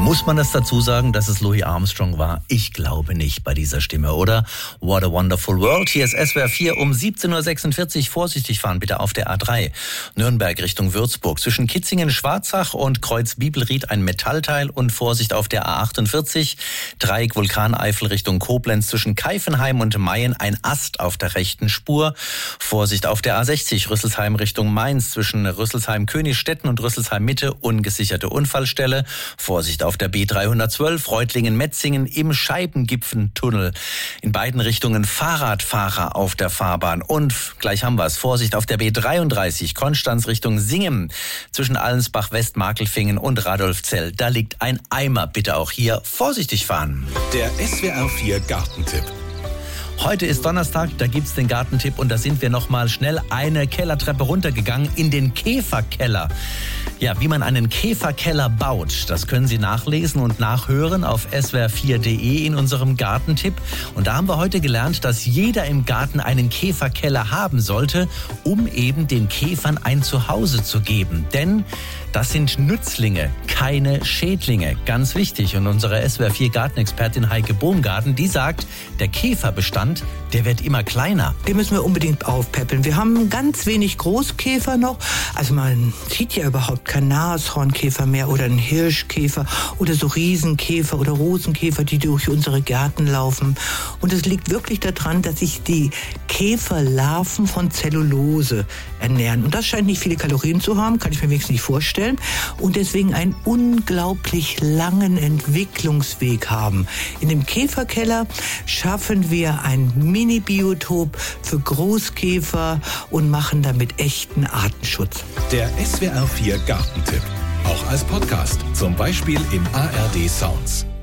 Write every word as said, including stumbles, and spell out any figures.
Muss man das dazu sagen, dass es Louis Armstrong war? Ich glaube nicht bei dieser Stimme, oder? What a wonderful world. Hier ist S W R vier um siebzehn Uhr sechsundvierzig. Vorsichtig fahren bitte auf der A drei. Nürnberg Richtung Würzburg. Zwischen Kitzingen-Schwarzach und Kreuz-Bibelried ein Metallteil und Vorsicht auf der A achtundvierzig. Dreieck Vulkaneifel Richtung Koblenz. Zwischen Keifenheim und Mayen ein Ast auf der rechten Spur. Vorsicht auf der A sechzig. Rüsselsheim Richtung Mainz. Zwischen Rüsselsheim-Königstetten und Rüsselsheim-Mitte ungesicherte Unfallstelle. Vorsicht auf der B dreihundertzwölf, Reutlingen-Metzingen im Scheibengipfentunnel. In beiden Richtungen Fahrradfahrer auf der Fahrbahn. Und gleich haben wir es. Vorsicht auf der B dreiunddreißig, Konstanz Richtung Singen. Zwischen Allensbach-West, Markelfingen und Radolfzell. Da liegt ein Eimer. Bitte auch hier vorsichtig fahren. Der S W R vier Gartentipp. Heute ist Donnerstag, da gibt's den Gartentipp und da sind wir noch mal schnell eine Kellertreppe runtergegangen in den Käferkeller. Ja, wie man einen Käferkeller baut, das können Sie nachlesen und nachhören auf s w r vier punkt d e in unserem Gartentipp. Und da haben wir heute gelernt, dass jeder im Garten einen Käferkeller haben sollte, um eben den Käfern ein Zuhause zu geben. Denn das sind Nützlinge, keine Schädlinge. Ganz wichtig. Und unsere S W R vier Gartenexpertin Heike Bohngarten, die sagt, der Käferbestand, der wird immer kleiner. Den müssen wir unbedingt aufpäppeln. Wir haben ganz wenig Großkäfer noch. Also man sieht ja überhaupt keinen Nashornkäfer mehr oder einen Hirschkäfer oder so Riesenkäfer oder Rosenkäfer, die durch unsere Gärten laufen. Und es liegt wirklich daran, dass sich die Käferlarven von Zellulose ernähren. Und das scheint nicht viele Kalorien zu haben, kann ich mir wenigstens nicht vorstellen. Und deswegen einen unglaublich langen Entwicklungsweg haben. In dem Käferkeller schaffen wir ein Mini-Biotop für Großkäfer und machen damit echten Artenschutz. Der S W R vier Gartentipp. Auch als Podcast, zum Beispiel im A R D Sounds.